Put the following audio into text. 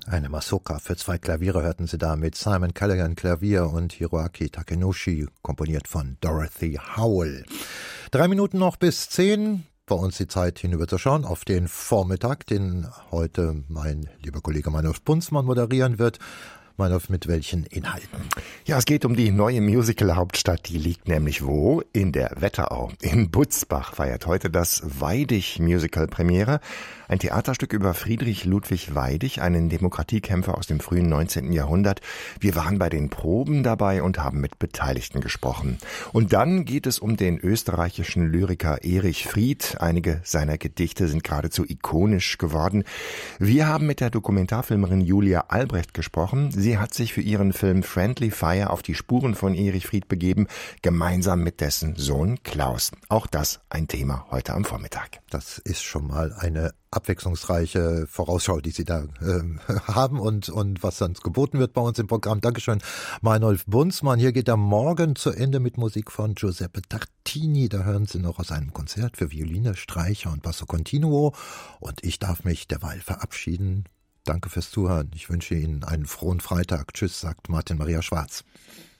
Eine Masoka für 2 Klaviere hörten Sie da mit Simon Callaghan Klavier und Hiroaki Takenoshi, komponiert von Dorothy Howell. 3 Minuten noch bis 10. Bei uns die Zeit hinüberzuschauen auf den Vormittag, den heute mein lieber Kollege Meinolf Bunzmann moderieren wird. Meinolf, mit welchen Inhalten? Ja, es geht um die neue Musical-Hauptstadt. Die liegt nämlich wo? In der Wetterau. In Butzbach feiert heute das Weidig-Musical-Premiere. Ein Theaterstück über Friedrich Ludwig Weidig, einen Demokratiekämpfer aus dem frühen 19. Jahrhundert. Wir waren bei den Proben dabei und haben mit Beteiligten gesprochen. Und dann geht es um den österreichischen Lyriker Erich Fried. Einige seiner Gedichte sind geradezu ikonisch geworden. Wir haben mit der Dokumentarfilmerin Julia Albrecht gesprochen. Sie hat sich für ihren Film Friendly Fire auf die Spuren von Erich Fried begeben, gemeinsam mit dessen Sohn Klaus. Auch das ein Thema heute am Vormittag. Das ist schon mal eine abwechslungsreiche Vorausschau, die Sie da haben und was dann geboten wird bei uns im Programm. Dankeschön, Meinolf Bunzmann. Hier geht er morgen zu Ende mit Musik von Giuseppe Tartini. Da hören Sie noch aus einem Konzert für Violine, Streicher und Basso Continuo. Und ich darf mich derweil verabschieden. Danke fürs Zuhören. Ich wünsche Ihnen einen frohen Freitag. Tschüss, sagt Martin Maria Schwarz.